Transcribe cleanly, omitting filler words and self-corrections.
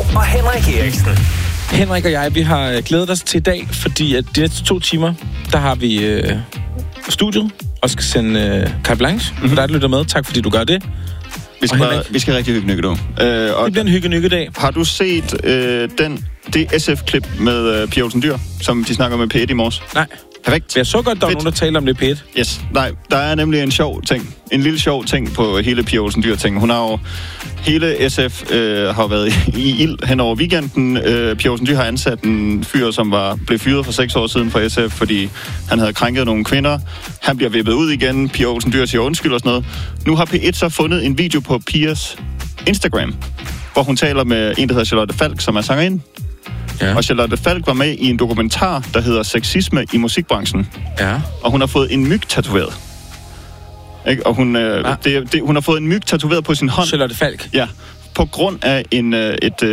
og Henrik Eriksen. Henrik og jeg, vi har glædet os til i dag, fordi at de næste 2 timer, der har vi studiet og skal sende carte blanche. For dig, der lytter med. Tak, fordi du gør det. Vi skal rigtig hygge nu. Det bliver en hygge-dag. Har du set det SF-klip med Pia Olsen Dyhr, som de snakker med P1 i morges? Nej. Perfekt. Jeg så godt, der var nogen, der taler om det P1. Yes. Nej, der er nemlig en sjov ting. En lille sjov ting på hele Pia Olsen Dyhr-ting. Hun har jo... Hele SF har været i ild hen over weekenden. Pia Olsen Dyhr har ansat en fyr, som blev fyret for 6 år siden fra SF, fordi han havde krænket nogle kvinder. Han bliver vippet ud igen. Pia Olsen Dyhr siger undskyld og sådan noget. Nu har P1 så fundet en video på Pias Instagram, hvor hun taler med en, der hedder Charlotte Falk, som er sangerinde. Ja. Og Charlotte Falk var med i en dokumentar, der hedder Sexisme i musikbranchen. Ja. Og hun har fået en myg tatoveret. Ikke? Og hun har fået en myg tatoveret på sin hånd. Charlotte Falk? Ja, på grund af et